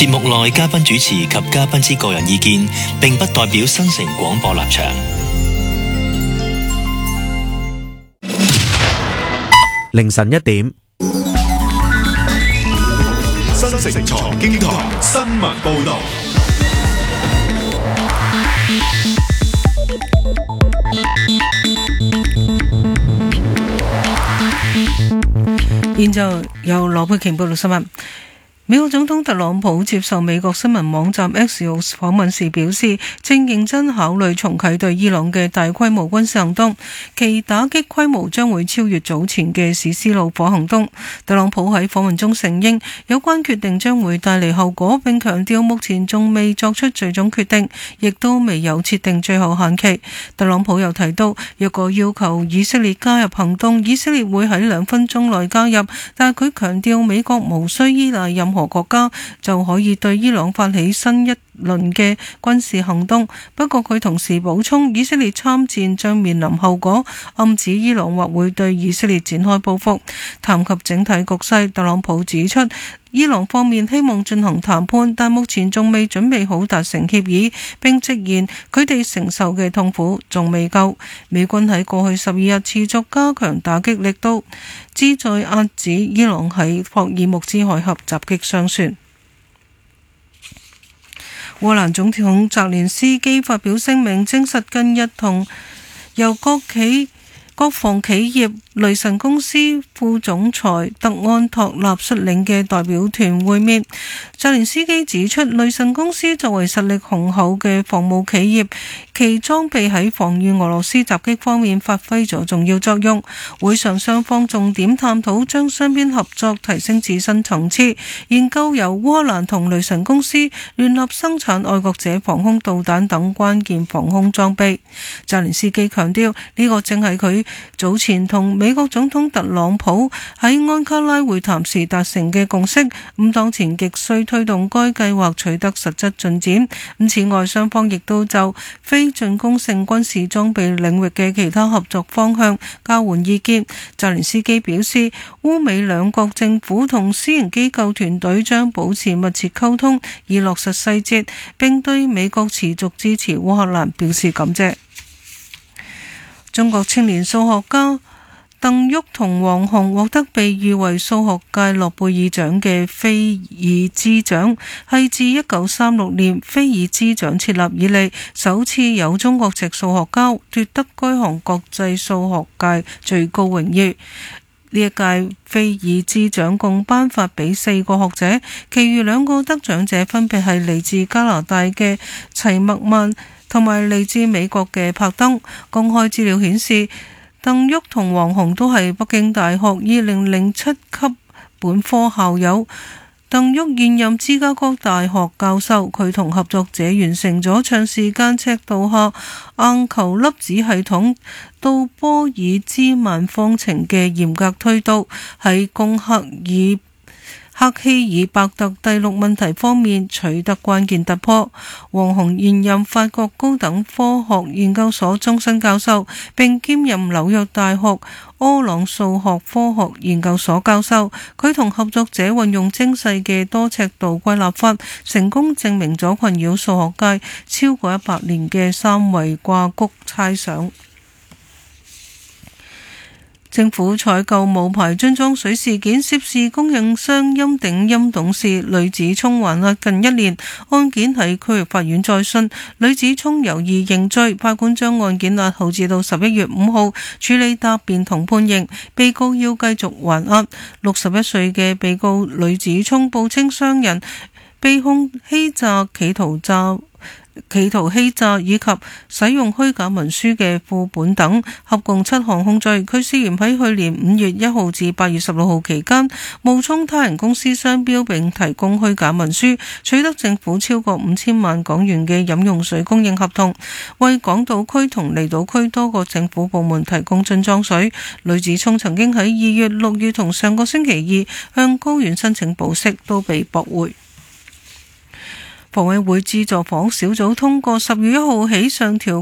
節目內嘉賓主持及嘉賓之個人意見，並不代表新城廣播立場。 凌晨1點， 新城財經台新聞報道。 現在由羅佩瓊報道新聞。美國總統特朗普接受美國新聞網站 Axios 訪問時表示，正認真考慮重啟對伊朗嘅大規模軍事行動，其打擊規模將會超越早前嘅史詩怒火行動。特朗普喺訪問中承認有關決定將會帶嚟後果，並強調目前仲未作出最終決定，亦都未有設定最後限期。特朗普又提到，若果要求以色列加入行動，以色列會喺2分鐘內加入，但係佢強調美國無需依賴任何國家就可以對伊朗發起新一輪嘅軍事行動。不過佢同時補充，以色列參戰將面臨後果，暗指伊朗或會對以色列展開報復。談及整體局勢，特朗普指出，伊朗方面希望進行談判，但目前仲未準備好達成協議，並直言佢哋承受嘅痛苦仲未夠。美軍喺過去12日持續加強打擊力度，旨在遏止伊朗喺霍爾木茲海峽襲擊商船。烏克蘭總統澤連斯基發表聲明，證實近日同由國防企業雷神公司副總裁特安托納率領嘅代表團會面。澤連斯基指出，雷神公司作為實力雄厚嘅防務企業，其裝備喺防禦俄羅斯襲擊方面發揮咗重要作用。會上雙方重點探討將雙邊合作提升至新層次，研究由烏克蘭同雷神公司聯合生產愛國者防空導彈等關鍵防空裝備。澤連斯基強調，呢個正係佢早前同美國總統特朗普喺安卡拉會談時達成嘅共識，當前極需推動該計劃取得實質進展。此外，雙方亦都就非進攻性軍事裝備領域嘅其他合作方向交換意見。澤連斯基表示，烏美兩國政府同私營機構團隊將保持密切溝通，以落實細節，並對美國持續支持烏克蘭表示感謝。中國青年數學家鄧旭同王洪獲得被譽為數學界諾貝爾獎嘅菲爾茲獎，係自1936年菲爾茲獎設立以嚟首次有中國籍數學家奪得該項國際數學界最高榮譽。呢一屆菲爾茲獎共頒發俾4個學者，其餘2個得獎者分別係嚟自加拿大嘅齊默曼同埋嚟自美國嘅柏登。公開資料顯示，鄧旭同王洪都係北京大學2007級本科校友。鄧旭現任芝加哥大學教授，佢同合作者完成咗長時間赤道下硬球粒子系統到波爾茲曼方程嘅嚴格推導，喺攻克希爾伯特第6問題方面取得關鍵突破。王洪現任法國高等科學研究所終身教授，並兼任紐約大學柯朗數學科學研究所教授。佢同合作者運用精細嘅多尺度歸納法，成功證明咗困擾數學界超過100年嘅三維掛曲猜想。政府採購無牌樽裝水事件，涉事供應商欽鼎欽董事呂子聰還押近1年，案件喺區域法院再訊，呂子聰有意認罪，法官將案件押後至到11月5號處理答辯同判刑，被告要繼續還押。61歲嘅被告呂子聰報稱商人，被控欺詐、企圖欺詐以及使用虛假文書嘅副本等，合共7項控罪。佢涉嫌喺去年5月1號至8月16號期間，冒充他人公司商標並提供虛假文書，取得政府超過5000萬港元嘅飲用水供應合同，為港島區同離島區多個政府部門提供樽裝水。呂子聰曾經喺2月、6月同上個星期2向高院申請保釋，都被駁回。房委會資助房屋小組通過10月1號起上調